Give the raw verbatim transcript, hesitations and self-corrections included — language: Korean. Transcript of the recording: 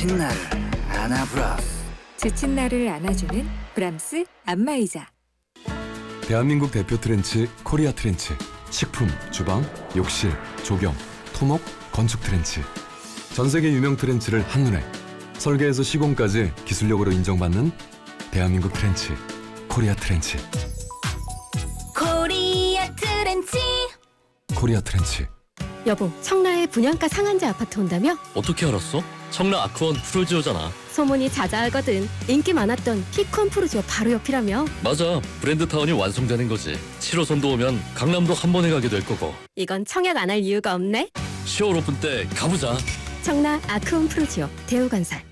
지친 나를 안아브라스. 지친 나를 안아주는 브람스 안마의자. 대한민국 대표 트렌치 코리아 트렌치. 식품, 주방, 욕실, 조경, 토목, 건축 트렌치. 전 세계 유명 트렌치를 한눈에 설계에서 시공까지 기술력으로 인정받는 대한민국 트렌치 코리아 트렌치. 코리아 트렌치. 코리아 트렌치. 여보, 청라에 분양가 상한제 아파트 온다며? 어떻게 알았어? 청라 아크원 푸르지오잖아. 소문이 자자하거든. 인기 많았던 피콘 푸르지오 바로 옆이라며? 맞아, 브랜드 타운이 완성되는 거지. 칠 호선도 오면 강남도 한 번에 가게 될 거고. 이건 청약 안 할 이유가 없네. 시월 오픈 때 가보자. 청라 아크원 푸르지오 대우건설.